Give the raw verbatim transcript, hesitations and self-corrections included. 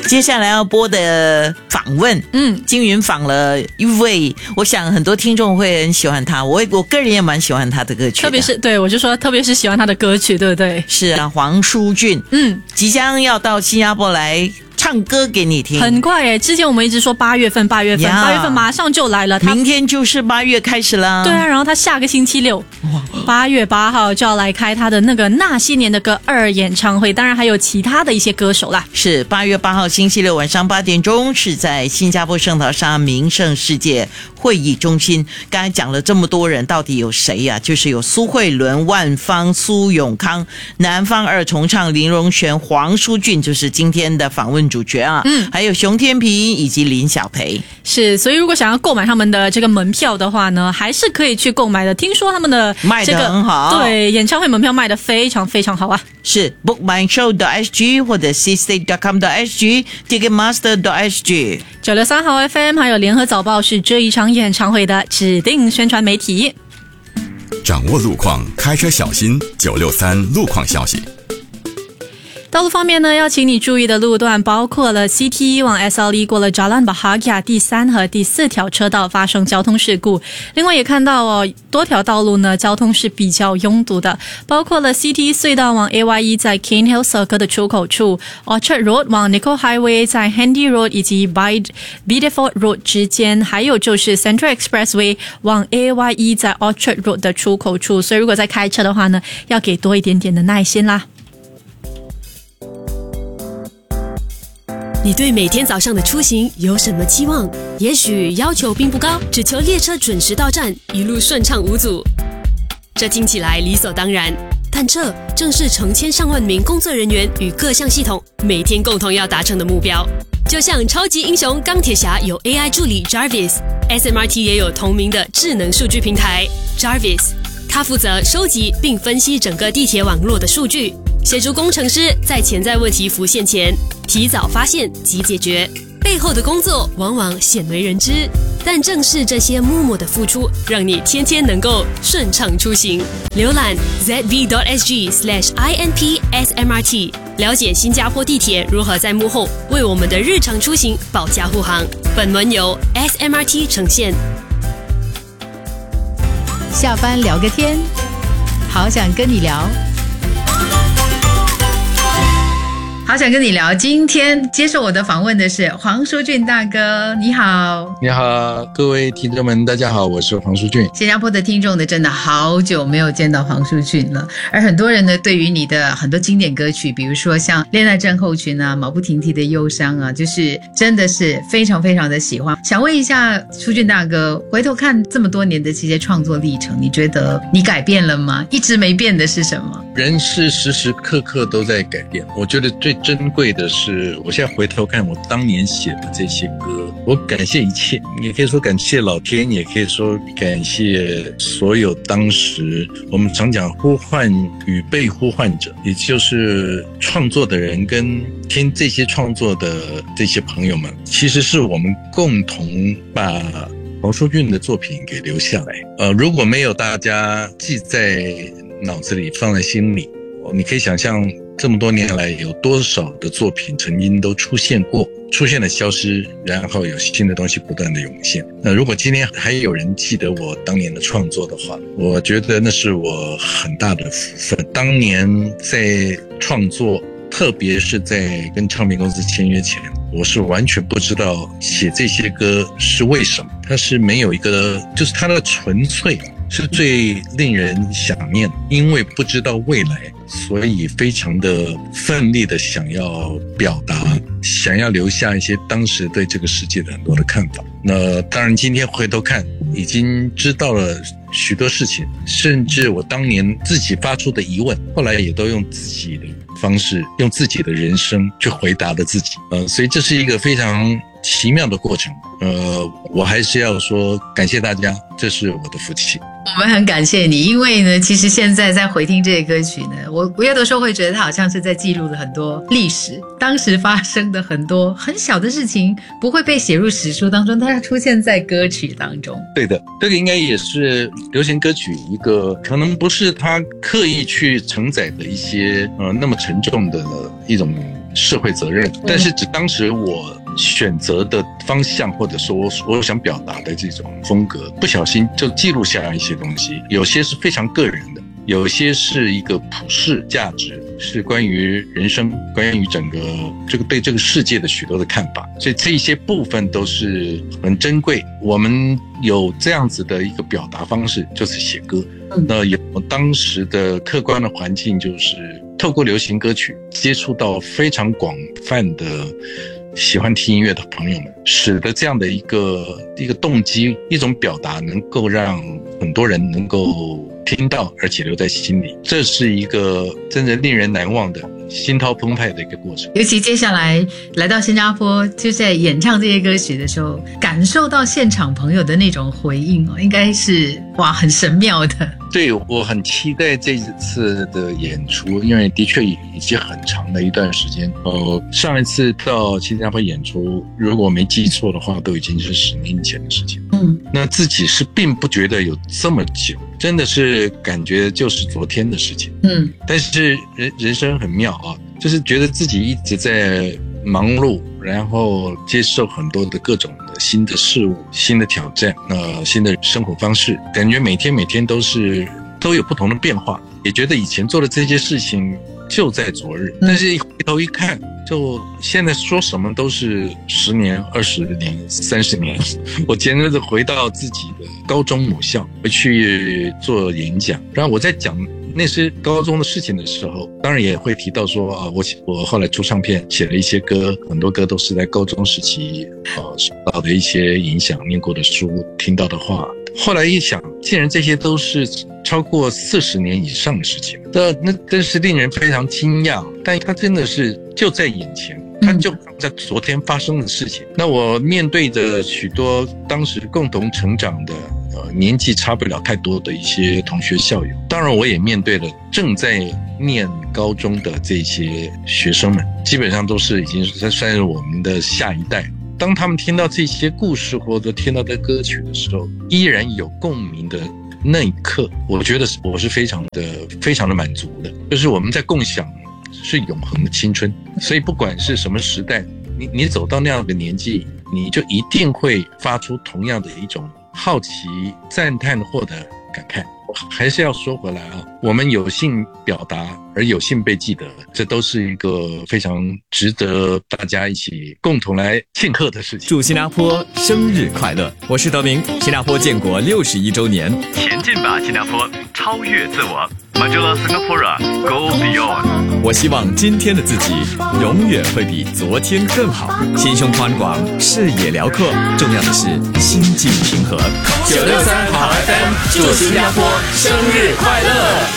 接下来要播的访问，嗯，金云访了一位，我想很多听众会很喜欢他，我我个人也蛮喜欢他的歌曲的， 特别是对我就说，特别是喜欢他的歌曲，对不对？ 是啊，黄舒骏，嗯，即将要到新加坡来唱歌给你听， 很快耶！之前我们一直说八月份，八月份，八月份马上就来了。 明天就是八月开始了。 对啊，然后他下个星期六，八月八号就要来开他的那个那些年的歌二演唱会，当然还有其他的一些歌手啦。 是八月八号星期六晚上八点钟，是在新加坡圣淘沙名胜世界会议中心。刚才讲了这么多人，到底有谁呀、啊？就是有苏慧伦、万芳、苏永康、南方二重唱林荣璇、黄舒骏，就是今天的访问主角啊，嗯，还有熊天平以及林小培。 是，所以如果想要购买他们的这个门票的话呢，还是可以去购买的。听说他们的、这个、 卖得很好， 对，演唱会门票卖得非常非常好啊。 是 book my show dot s g 或者 c state dot com dot s g ticketmaster dot s g 九六三号 F M 还有联合早报是这一场演唱会的指定宣传媒体。 掌握路况，开车小心。九六三路况消息。 道路方面呢，要请你注意的路段包括了 C T 一 往 S L E 过了 Jalan Bahagia 第三和第四条车道发生交通事故。另外也看到哦，多条道路呢交通是比较拥堵的，包括了 C T 隧道往 A Y E 在 Cane Hill Circle 的出口处， Orchard Road 往 Nicole Highway 在 Handy Road 以及 Bideford Road 之间，还有就是 Central Expressway 往 A Y E 在 Orchard Road 的出口处。所以如果在开车的话呢，要给多一点点的耐心啦。 你对每天早上的出行有什么期望？也许要求并不高，只求列车准时到站，一路顺畅无阻。这听起来理所当然，但这正是成千上万名工作人员与各项系统每天共同要达成的目标。就像超级英雄钢铁侠有 A I 助理 Jarvis，S M R T 也有同名的智能数据平台 Jarvis， 它负责收集并分析整个地铁网络的数据，协助工程师在潜在问题浮现前提早发现及解决。背后的工作往往鲜为人知，但正是这些默默的付出，让你天天能够顺畅出行。浏览 z v dot s g slash i n p s m r t， 了解新加坡地铁如何在幕后为我们的日常出行保驾护航。本文由 S M R T 呈现。 下班聊个天，好想跟你聊。好想跟你聊，今天接受我的访问的是黄舒骏大哥，你好。 你好，各位听众们，大家好，我是黄舒骏。 新加坡的听众呢，真的好久没有见到黄舒骏了，而很多人呢，对于你的很多经典歌曲，比如说像恋爱症候群啊、马不停蹄的忧伤啊，就是真的是非常非常的喜欢。想问一下舒骏大哥，回头看这么多年的这些创作历程，你觉得你改变了吗？一直没变的是什么？ 人是时时刻刻都在改变，我觉得最珍贵的是，我现在回头看我当年写的这些歌，我感谢一切，也可以说感谢老天，也可以说感谢所有当时我们常讲呼唤与被呼唤者，也就是创作的人跟听这些创作的这些朋友们，其实是我们共同把黄舒骏的作品给留下来。呃，如果没有大家记在脑子里放在心里，你可以想象这么多年来有多少的作品曾经都出现过，出现了消失，然后有新的东西不断的涌现。那如果今天还有人记得我当年的创作的话，我觉得那是我很大的福分。当年在创作，特别是在跟唱片公司签约前，我是完全不知道写这些歌是为什么，它是没有一个，就是它的纯粹是最令人想念，因为不知道未来，所以非常的奋力的想要表达，想要留下一些当时对这个世界的很多的看法。那当然今天回头看，已经知道了许多事情，甚至我当年自己发出的疑问，后来也都用自己的方式，用自己的人生去回答了自己。呃，所以这是一个非常奇妙的过程。呃，我还是要说感谢大家，这是我的福气。 我们很感谢你，因为呢，其实现在在回听这些歌曲呢，我我有的时候会觉得它好像是在记录了很多历史，当时发生的很多很小的事情，不会被写入史书当中，它出现在歌曲当中。 对的，这个应该也是流行歌曲一个可能不是它刻意去承载的一些呃那么沉重的一种社会责任，但是只当时我选择的方向，或者说我想表达的这种风格，不小心就记录下来一些东西，有些是非常个人的，有些是一个普世价值，是关于人生，关于整个这个对这个世界的许多的看法，所以这一些部分都是很珍贵。我们有这样子的一个表达方式，就是写歌。那有当时的客观的环境，就是透过流行歌曲接触到非常广泛的喜欢听音乐的朋友们，使得这样的一个一个动机，一种表达，能够让很多人能够听到，而且留在心里。这是一个真的令人难忘的心涛澎湃的一个过程。 尤其接下来来到新加坡，就在演唱这些歌曲的时候，感受到现场朋友的那种回应哦，应该是哇很神妙的。 对，我很期待这一次的演出，因为的确已经很长的一段时间。呃，上一次到新加坡演出，如果没记错的话，都已经是十年前的事情。 嗯， 那自己是并不觉得有这么久，真的是感觉就是昨天的事情。 嗯， 但是人人生很妙啊，就是觉得自己一直在忙碌，然后接受很多的各种的新的事物、新的挑战，呃，新的生活方式，感觉每天每天都是都有不同的变化，也觉得以前做的这些事情就在昨日，但是一回头一看，就现在说什么都是十年、二十年、三十年。我简直是回到自己的高中母校，回去做演讲，然后我在讲那是高中的事情的时候，当然也会提到说啊，我我后来出唱片，写了一些歌，很多歌都是在高中时期呃受到的一些影响，念过的书，听到的话。后来一想，既然这些都是超过四十年以上的事情，那那真是令人非常惊讶。但它真的是就在眼前，它就在昨天发生的事情。那我面对着许多当时共同成长的呃年纪差不了太多的一些同学校友，当然我也面对了正在念高中的这些学生们，基本上都是已经算是我们的下一代。当他们听到这些故事或者听到的歌曲的时候，依然有共鸣的那一刻，我觉得我是非常的非常的满足的，就是我们在共享是永恒的青春。所以不管是什么时代，你你走到那样的年纪，你就一定会发出同样的一种好奇、赞叹或者感慨。还是要说回来啊，我们有幸表达而有幸被记得，这都是一个非常值得大家一起共同来庆贺的事情。 祝新加坡生日快乐！我是德明。新加坡建国六十一周年， 前进吧，新加坡，超越自我。Majulah Singapura, Go Beyond。 我希望今天的自己永远会比昨天更好。心胸宽广，视野辽阔，重要的是心境平和。 九六三好 F M， 祝新加坡生日快乐！